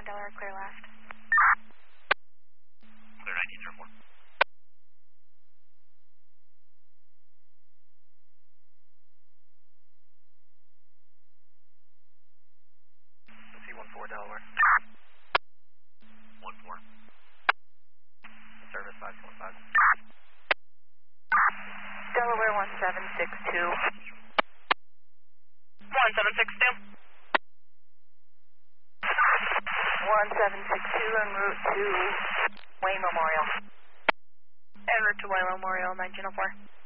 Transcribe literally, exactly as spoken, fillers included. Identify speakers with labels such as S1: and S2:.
S1: one Delaware, clear left.
S2: Clear nineteen zero four. C one four Delaware. one four. Service five two one five.
S1: Delaware one seven six two.
S2: one seven six two.
S1: one seven six two en route to Wayne Memorial.
S3: En route to Wayne Memorial, nineteen oh four.